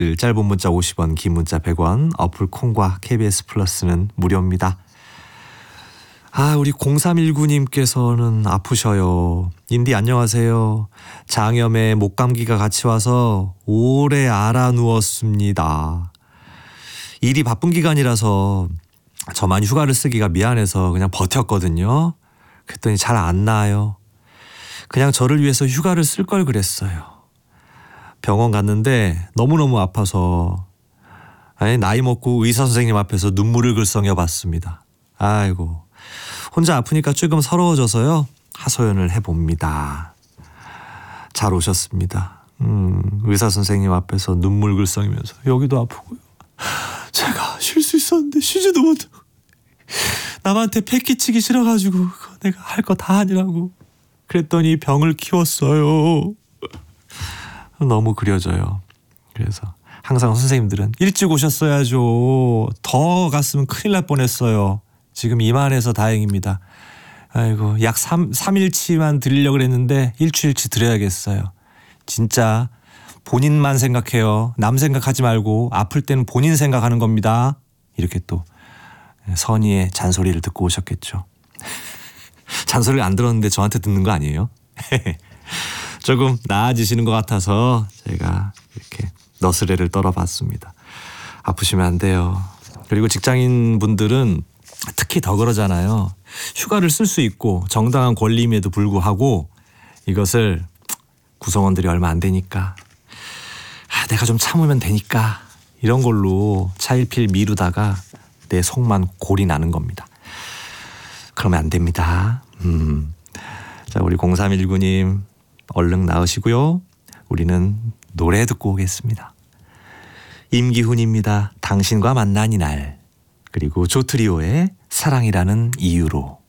짧은 문자 50원, 긴 문자 100원, 어플 콩과 KBS 플러스는 무료입니다. 우리 0319님께서는 아프셔요. 인디 안녕하세요. 장염에 목감기가 같이 와서 오래 알아 누웠습니다. 일이 바쁜 기간이라서 저만 휴가를 쓰기가 미안해서 그냥 버텼거든요. 그랬더니 잘 안 나아요. 그냥 저를 위해서 휴가를 쓸 걸 그랬어요. 병원 갔는데 너무너무 아파서 나이 먹고 의사 선생님 앞에서 눈물을 글썽여 봤습니다. 아이고, 혼자 아프니까 조금 서러워져서요. 하소연을 해봅니다. 잘 오셨습니다. 의사 선생님 앞에서 눈물 글썽이면서 여기도 아프고요. 제가 쉴 수 있었는데 쉬지도 못하고 남한테 패기치기 싫어가지고 내가 할 거 다 아니라고 그랬더니 병을 키웠어요. 너무 그려져요. 그래서 항상 선생님들은 일찍 오셨어야죠. 더 갔으면 큰일 날 뻔했어요. 지금 이만해서 다행입니다. 아이고, 약 3일치만 드리려고 그랬는데 일주일치 드려야겠어요. 진짜 본인만 생각해요. 남 생각하지 말고 아플 때는 본인 생각하는 겁니다. 이렇게 또 선의의 잔소리를 듣고 오셨겠죠. 잔소리를 안 들었는데 저한테 듣는 거 아니에요? 조금 나아지시는 것 같아서 제가 이렇게 너스레를 떨어봤습니다. 아프시면 안 돼요. 그리고 직장인 분들은 특히 더 그러잖아요. 휴가를 쓸 수 있고 정당한 권리임에도 불구하고 이것을 구성원들이 얼마 안 되니까 내가 좀 참으면 되니까 이런 걸로 차일피일 미루다가 내 속만 골이 나는 겁니다. 그러면 안 됩니다. 자, 우리 0319님 얼른 나으시고요. 우리는 노래 듣고 오겠습니다. 임기훈입니다. 당신과 만난 이날. 그리고 조트리오의 사랑이라는 이유로.